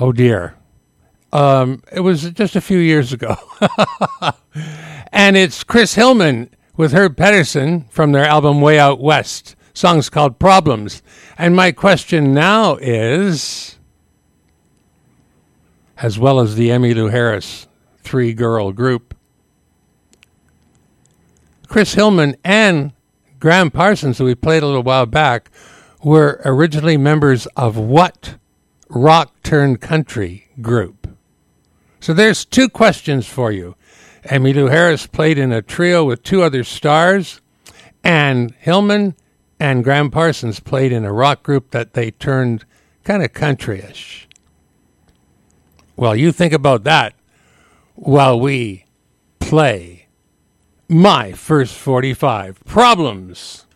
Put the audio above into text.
Oh, dear. It was just a few years ago. And it's Chris Hillman with Herb Pedersen from their album Way Out West. Song's called Problems. And my question now is, as well as the Emmylou Harris three-girl group, Chris Hillman and Graham Parsons, who we played a little while back, were originally members of what rock-turned-country group? So there's two questions for you. Emmylou Harris played in a trio with two other stars, and Hillman and Graham Parsons played in a rock group that they turned kind of countryish. Well, you think about that while we play my first 45 Problems.